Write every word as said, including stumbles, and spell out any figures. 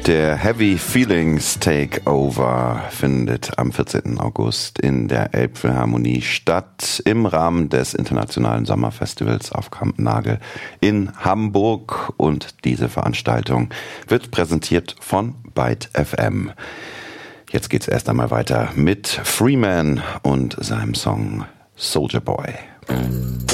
Der Heavy Feelings Takeover findet am vierzehnten August in der Elbphilharmonie statt im Rahmen des Internationalen Sommerfestivals auf Kampnagel in Hamburg, und diese Veranstaltung wird präsentiert von Byte F M. Jetzt geht's erst einmal weiter mit Freeman und seinem Song Soldier Boy.